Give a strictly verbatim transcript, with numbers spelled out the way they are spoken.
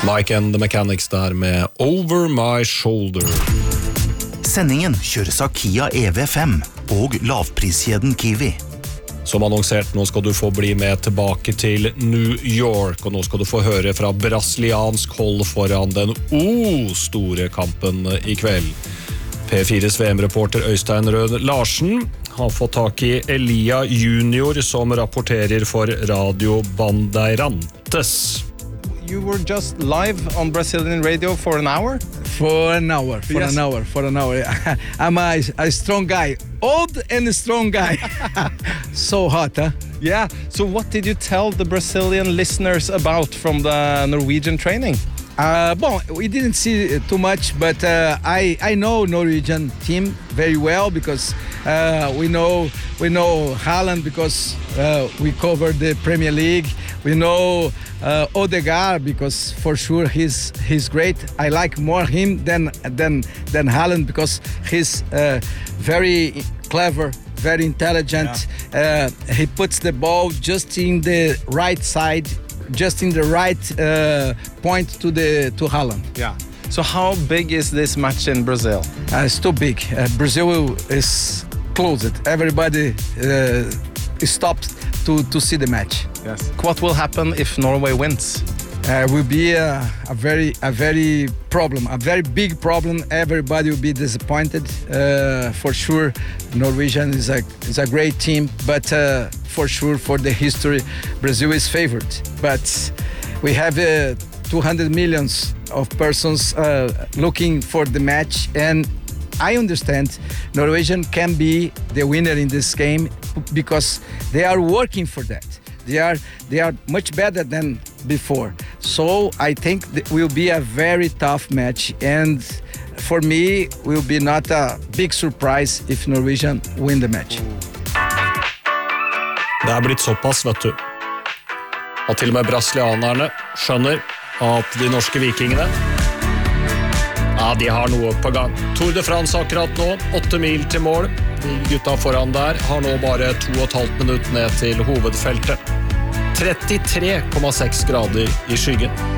Mike and the Mechanics der med Over My Shoulder. Sendingen kjøres av Kia E V fem og lavpriskjeden Kiwi. Som annonsert, nå skal du få bli med tilbake til New York, og nå skal du få høre fra brasiliansk hold foran den O-store kampen i kveld. P fires V M-reporter Øystein Rød Larsen har fått tak i Elia Junior som rapporterer for Radio Bandeirantes. You were just live on Brazilian radio for an hour? For an hour, for yes. an hour, for an hour. I'm a, a strong guy, old and strong guy. So hot, huh? Yeah, so what did you tell the Brazilian listeners about from the Norwegian training? Uh, bon, we didn't see too much, but uh, I I know Norwegian team very well because uh, we know we know Haaland because uh, we covered the Premier League. We know uh, Odegaard because for sure he's he's great. I like more him than than than Haaland because he's uh, very clever, very intelligent. Yeah. Uh, he puts the ball just in the right side. Just in the right uh, point to the to Haaland. Yeah. So how big is this match in Brazil? Uh, it's too big. Uh, Brazil is closed. Everybody uh, stops to to see the match. Yes. What will happen if Norway wins? Uh, will be a, a very a very problem, a very big problem. Everybody will be disappointed. Uh, for sure, Norwegian is a is a great team, but uh, for sure, for the history, Brazil is favored. But we have uh, two hundred millions of persons uh, looking for the match, and I understand Norwegian can be the winner in this game because they are working for that. They are they are much better than before. So I think it will be a very tough match, and for me, will be not a big surprise if Norwegian win the match. Det er blitt såpass, vet du. Og til og med brasilianerne skjønner at de norske vikingene, ja, de har noe på gang. Tour de France akkurat nå, åtte mil til mål. De gutta foran der har nå bare to og et halvt minutt ned til hovedfeltet. trettitre komma seks grader i skyggen.